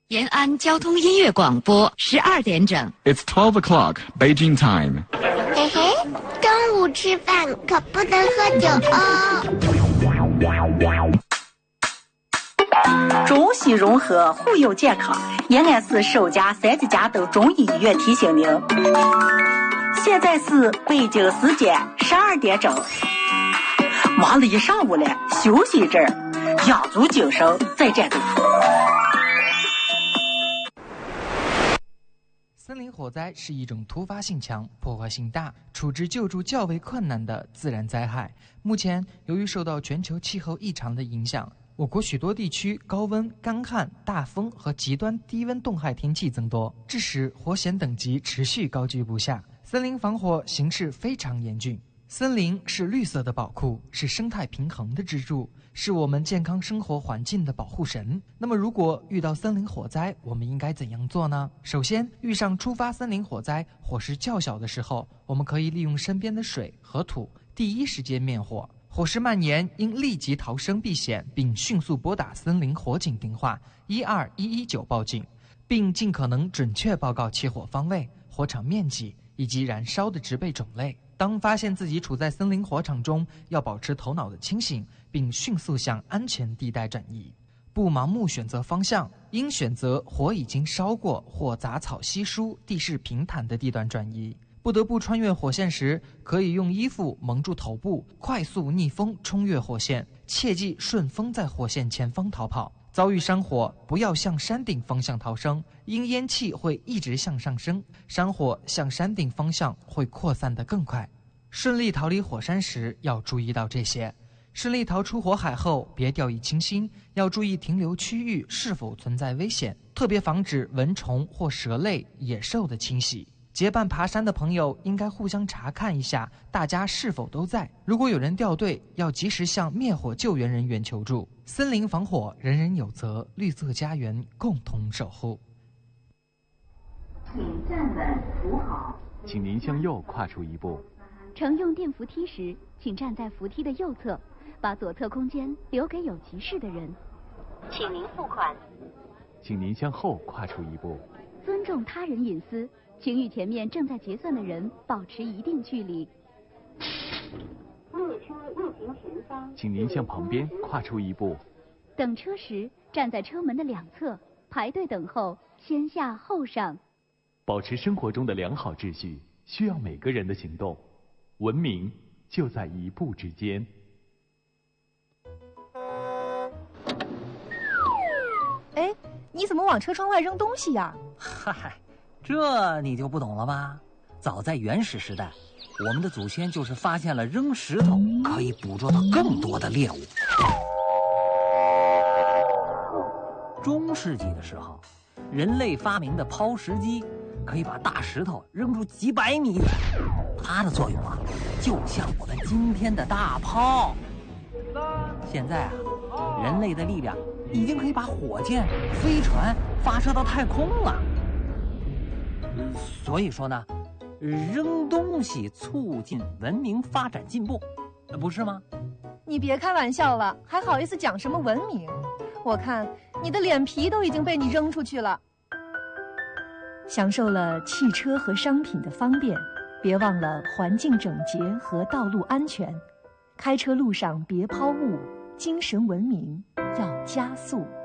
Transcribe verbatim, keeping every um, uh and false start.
延安交通音乐广播，十二点整。 It's twelve o'clock, Beijing time. 嘿嘿，中午吃饭可不能喝酒哦。 中西融合，护佑健康。延安市首家三级甲等中医医院提醒您，现在是北京时间十二点整。忙了一上午了，休息一阵儿，养足精神再战斗。 森林火灾是一种突发性强、破坏性大、处置救助较为困难的自然灾害。目前，由于受到全球气候异常的影响，我国许多地区高温、干旱、大风和极端低温冻害天气增多，致使火险等级持续高居不下，森林防火形势非常严峻。森林是绿色的宝库，是生态平衡的支柱，是我们健康生活环境的保护神。那么如果遇到森林火灾，我们应该怎样做呢？首先，遇上突发森林火灾，火势较小的时候，我们可以利用身边的水和土，第一时间灭火。火势蔓延，应立即逃生避险，并迅速拨打森林火警电话一二一一九报警，并尽可能准确报告起火方位、火场面积以及燃烧的植被种类。当发现自己处在森林火场中，要保持头脑的清醒，并迅速向安全地带转移，不盲目选择方向，应选择火已经烧过或杂草稀疏、地势平坦的地段转移。不得不穿越火线时，可以用衣服蒙住头部，快速逆风冲越火线，切忌顺风在火线前方逃跑。遭遇山火，不要向山顶方向逃生，因烟气会一直向上升，山火向山顶方向会扩散得更快。顺利逃离火山时要注意到这些。顺利逃出火海后，别掉以轻心，要注意停留区域是否存在危险，特别防止蚊虫或蛇类、野兽的侵袭。结伴爬山的朋友应该互相查看一下大家是否都在，如果有人掉队，要及时向灭火救援人员求助。森林防火，人人有责，绿色家园共同守护。 请站稳扶好， 请您向右跨出一步。 乘用电扶梯时，请站在扶梯的右侧，把左侧空间留给有急事的人。 请您付款。 请您向后跨出一步。 尊重他人隐私，请与前面正在结算的人保持一定距离。 列车运行前方， 请您向旁边跨出一步。 等车时，站在车门的两侧，排队等候，先下后上。 保持生活中的良好秩序，需要每个人的行动。文明就在一步之间。 哎，你怎么往车窗外扔东西呀？ 嗨，这你就不懂了吧？早在原始时代，我们的祖先就是发现了扔石头可以捕捉到更多的猎物。中世纪的时候，人类发明的抛石机可以把大石头扔出几百米远，它的作用啊，就像我们今天的大炮。现在啊，人类的力量已经可以把火箭、飞船发射到太空了。所以说呢，扔东西促进文明发展进步，不是吗？ 你别开玩笑了，还好意思讲什么文明？我看你的脸皮都已经被你扔出去了。享受了汽车和商品的方便，别忘了环境整洁和道路安全。开车路上别抛物，精神文明要加速。